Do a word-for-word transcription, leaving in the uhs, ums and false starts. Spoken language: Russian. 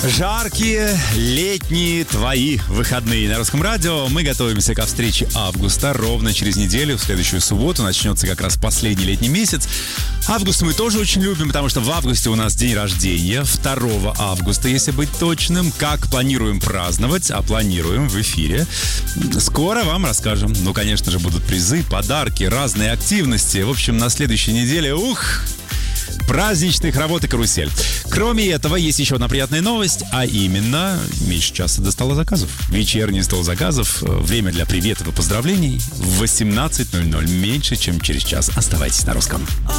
Жаркие летние твои выходные на Русском радио. Мы готовимся ко встрече августа. Ровно через неделю, в следующую субботу, начнется как раз последний летний месяц. Август мы тоже очень любим, потому что в августе у нас день рождения. второго августа, если быть точным. Как планируем праздновать, а планируем в эфире. Скоро вам расскажем. Ну, конечно же, будут призы, подарки, разные активности. В общем, на следующей неделе, ух... праздничных работ и карусель. Кроме этого, есть еще одна приятная новость, а именно, меньше часа до стола заказов. Вечерний стол заказов. Время для приветов и поздравлений в восемнадцать ноль ноль. Меньше, чем через час. Оставайтесь на Русском.